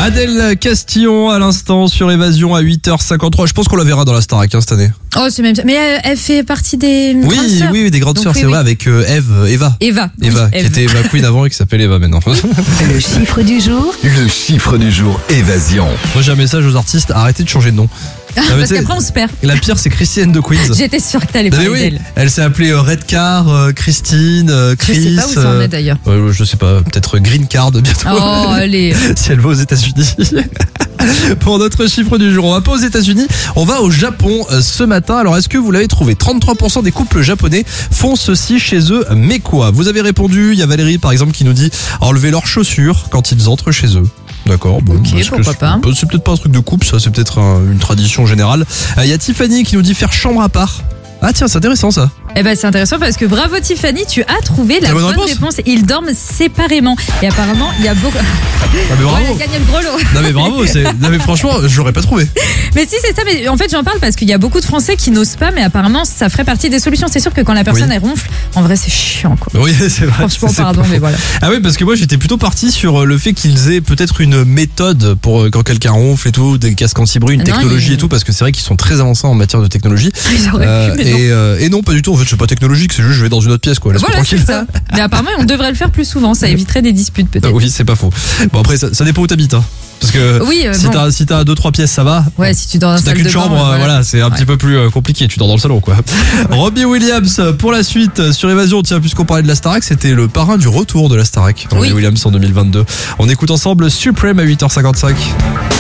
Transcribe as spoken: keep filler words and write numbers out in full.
Adèle Castillon à l'instant sur Évasion à huit heures cinquante-trois. Je pense qu'on la verra dans la Starac hein, cette année. Oh, c'est même ça. Mais elle, elle fait partie des oui, grandes sœurs. Oui, oui, des grandes Donc, sœurs, oui, c'est oui. vrai, avec euh, Eve, Eva. Eva. Eva, oui, qui Eve. était Eva Queen avant et qui s'appelle Eva maintenant. Le chiffre du jour. Le chiffre du jour, Évasion. Moi j'ai un message aux artistes, arrêtez de changer de nom. Ah, Non, mais parce tu sais, qu'après on se perd. La pire c'est Christiane de Queens. J'étais sûre que t'allais Non, mais parler oui, d'elle. elle s'est appelée euh, Redcar, euh, Christine, euh, Chris. Je sais pas où ça en est d'ailleurs. euh, je sais pas, peut-être Green Card bientôt. Oh, allez. Si elle va aux États-Unis. Pour notre chiffre du jour, on va pas aux États-Unis, on va au Japon euh, ce matin. Alors est-ce que vous l'avez trouvé? trente-trois pour cent des couples japonais font ceci chez eux, mais quoi? Vous avez répondu, il y a Valérie par exemple qui nous dit enlever leurs chaussures quand ils entrent chez eux. D'accord, bon, Ok, parce que pourquoi c'est- pas. C'est peut-être pas un truc de couple, ça c'est peut-être un- une tradition générale. Il euh, y a Tiffany qui nous dit faire chambre à part. Ah tiens, c'est intéressant ça. Eh ben c'est intéressant parce que bravo Tiffany, tu as trouvé la La bonne bonne réponse. réponse. Ils dorment séparément. Et apparemment, il y a beaucoup. Ah mais bravo. Ouais, elle a gagné le gros lot. Non mais bravo, c'est... non mais franchement, je l'aurais pas trouvé. Mais si c'est ça, mais en fait j'en parle parce qu'il y a beaucoup de Français qui n'osent pas, mais apparemment ça ferait partie des solutions. C'est sûr que quand la personne Oui. elle ronfle, en vrai c'est chiant quoi. Oui, c'est vrai. Franchement, c'est pardon, pas mais faux. voilà. Ah oui, parce que moi j'étais plutôt parti sur le fait qu'ils aient peut-être une méthode pour euh, quand quelqu'un ronfle et tout, des casques anti-bruit, une Non, technologie ils- et tout, parce que c'est vrai qu'ils sont très avancés en matière de technologie. Ils auraient Euh, pu, mais non. et, euh, et non, pas du tout. En fait, c'est pas technologique, c'est juste je vais dans une autre pièce, quoi. Laisse-moi Voilà, tranquille. c'est ça. Mais apparemment on devrait le faire plus souvent, ça éviterait des disputes Ah peut-être. oui, c'est pas faux. Bon après, ça, ça dépend où t'habites, hein. Parce que Oui, euh, si bon. t'as si t'as deux trois pièces, ça va. Ouais, si tu dors dans la Si t'as salle qu'une de bain, chambre, euh, voilà. voilà, c'est un Ouais. petit peu plus euh, compliqué. Tu dors dans le salon, quoi. Robbie Williams pour la suite sur Évasion. Tiens, puisqu'on parlait de la Starac, c'était le parrain du retour de la Starac. Robbie Oui. Williams en deux mille vingt-deux. On écoute ensemble Supreme à huit heures cinquante-cinq.